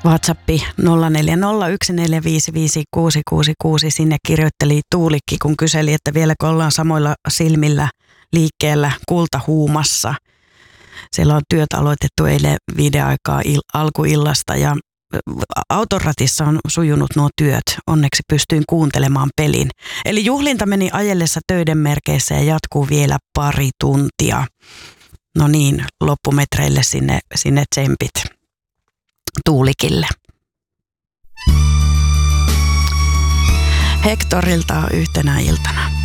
WhatsAppi 0401455666. Sinne kirjoitteli Tuulikki, kun kyseli, että vieläkö ollaan samoilla silmillä liikkeellä Kultahuumassa. Siellä on työt aloitettu eilen 5 aikaa alkuillasta ja autoratissa on sujunut nuo työt. Onneksi pystyin kuuntelemaan pelin. Eli juhlinta meni ajellessa töiden merkeissä ja jatkuu vielä pari tuntia. No niin, loppumetreille sinne tsempit Tuulikille. Hektorilta yhtenä iltana.